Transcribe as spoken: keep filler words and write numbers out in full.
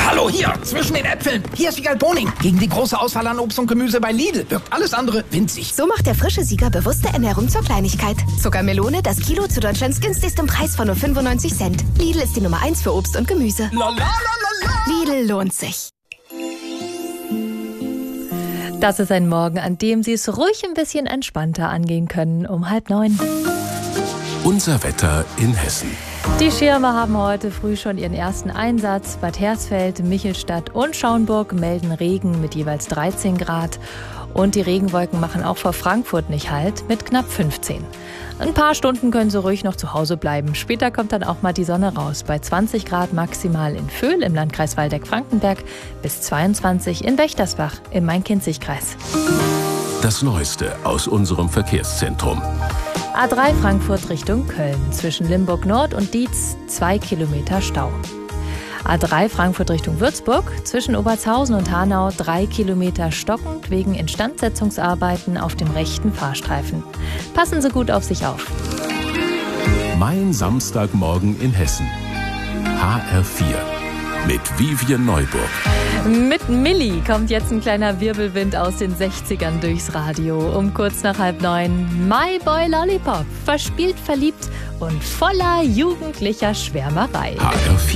Hallo, hier, zwischen den Äpfeln. Hier ist Wiegald Boning. Gegen die große Auswahl an Obst und Gemüse bei Lidl wirkt alles andere winzig. So macht der frische Sieger bewusste Ernährung zur Kleinigkeit. Zuckermelone, das Kilo zu Deutschlands günstigstem Preis von nur fünfundneunzig Cent. Lidl ist die Nummer eins für Obst und Gemüse. La, la, la, la, la. Lidl lohnt sich. Das ist ein Morgen, an dem Sie es ruhig ein bisschen entspannter angehen können, um halb neun. Unser Wetter in Hessen. Die Schirme haben heute früh schon ihren ersten Einsatz. Bad Hersfeld, Michelstadt und Schaumburg melden Regen mit jeweils dreizehn Grad. Und die Regenwolken machen auch vor Frankfurt nicht Halt mit knapp fünfzehn. Ein paar Stunden können Sie ruhig noch zu Hause bleiben. Später kommt dann auch mal die Sonne raus. Bei zwanzig Grad maximal in Vöhl im Landkreis Waldeck-Frankenberg bis zweiundzwanzig in Wächtersbach im Main-Kinzig-Kreis. Das Neueste aus unserem Verkehrszentrum. A drei Frankfurt Richtung Köln. Zwischen Limburg Nord und Dietz zwei Kilometer Stau. A drei Frankfurt Richtung Würzburg. Zwischen Obertshausen und Hanau drei Kilometer stockend wegen Instandsetzungsarbeiten auf dem rechten Fahrstreifen. Passen Sie gut auf sich auf. Mein Samstagmorgen in Hessen. H R vier. Mit Vivian Neuburg. Mit Milli kommt jetzt ein kleiner Wirbelwind aus den sechzigern durchs Radio. Um kurz nach halb neun. My Boy Lollipop. Verspielt, verliebt und voller jugendlicher Schwärmerei. H R vier.